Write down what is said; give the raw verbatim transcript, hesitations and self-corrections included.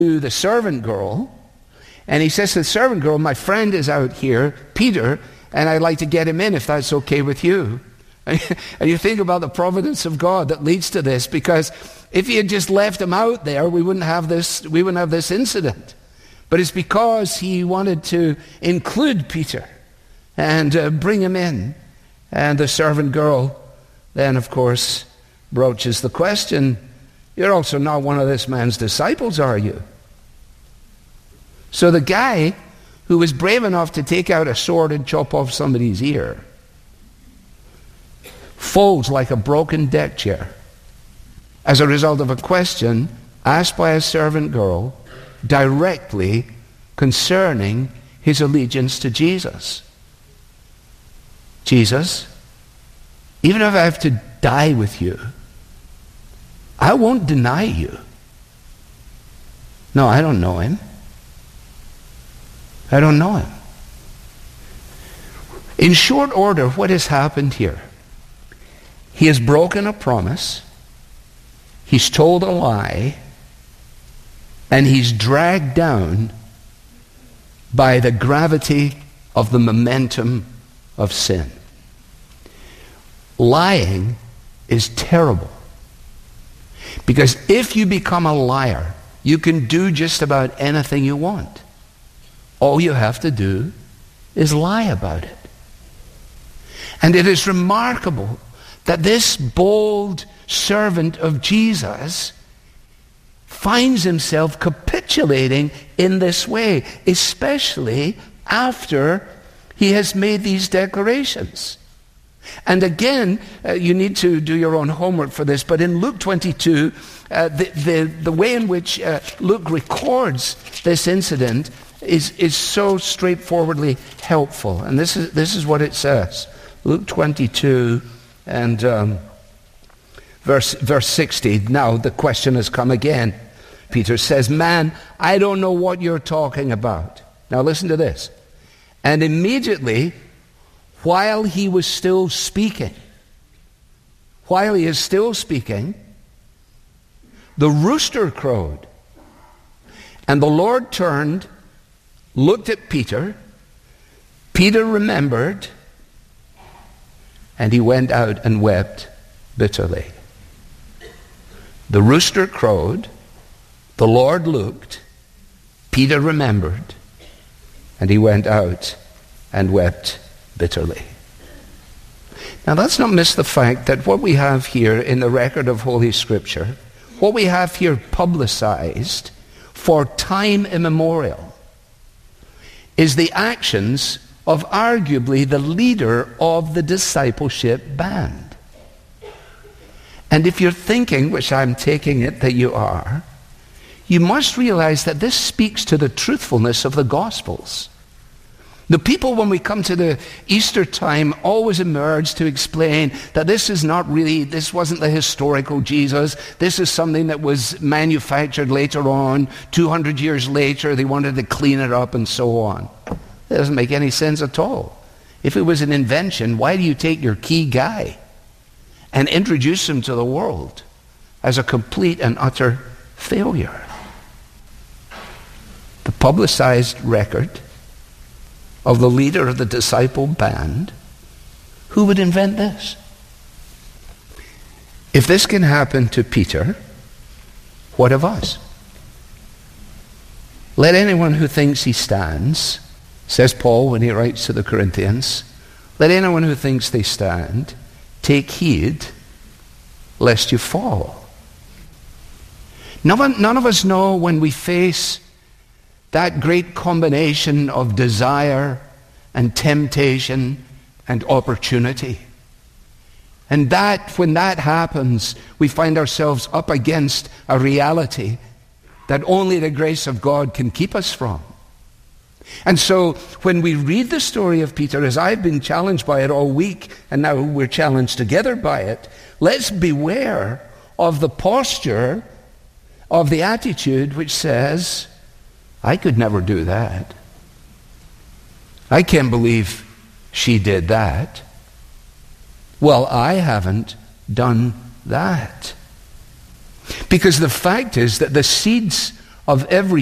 to the servant girl, and he says to the servant girl, my friend is out here, Peter, and I'd like to get him in if that's okay with you. And you think about the providence of God that leads to this, because if he had just left him out there, we wouldn't have this, we wouldn't have this incident. But it's because he wanted to include Peter and uh, bring him in. And the servant girl then, of course, broaches the question, you're also not one of this man's disciples, are you? So the guy who was brave enough to take out a sword and chop off somebody's ear folds like a broken deck chair as a result of a question asked by a servant girl directly concerning his allegiance to Jesus. Jesus, even if I have to die with you, I won't deny you. No, I don't know him. I don't know him. In short order, what has happened here? He has broken a promise, he's told a lie, and he's dragged down by the gravity of the momentum of sin. Lying is terrible, because if you become a liar, you can do just about anything you want. All you have to do is lie about it. And it is remarkable that this bold servant of Jesus finds himself capitulating in this way, especially after he has made these declarations. And again, uh, you need to do your own homework for this, but in Luke twenty-two, uh, the, the, the way in which uh, Luke records this incident is, is so straightforwardly helpful. And this is, this is what it says. Luke twenty-two and um, verse, verse sixty. Now the question has come again. Peter says, man, I don't know what you're talking about. Now listen to this. And immediately, while he was still speaking, while he is still speaking, the rooster crowed. And the Lord turned, looked at Peter. Peter remembered, and he went out and wept bitterly. The rooster crowed, the Lord looked, Peter remembered, and he went out and wept bitterly. Now let's not miss the fact that what we have here in the record of Holy Scripture, what we have here publicized for time immemorial, is the actions of arguably the leader of the discipleship band. And if you're thinking, which I'm taking it that you are, you must realize that this speaks to the truthfulness of the Gospels. The people, when we come to the Easter time, always emerge to explain that this is not really, this wasn't the historical Jesus. This is something that was manufactured later on, two hundred years later. They wanted to clean it up and so on. It doesn't make any sense at all. If it was an invention, why do you take your key guy and introduce him to the world as a complete and utter failure? The publicized record of the leader of the disciple band, who would invent this? If this can happen to Peter, what of us? Let anyone who thinks he stands, says Paul when he writes to the Corinthians, let anyone who thinks they stand take heed lest you fall. None, none of us know when we face that great combination of desire and temptation and opportunity. And that, when that happens, we find ourselves up against a reality that only the grace of God can keep us from. And so when we read the story of Peter, as I've been challenged by it all week, and now we're challenged together by it, let's beware of the posture, of the attitude which says, I could never do that. I can't believe she did that. Well, I haven't done that. Because the fact is that the seeds of every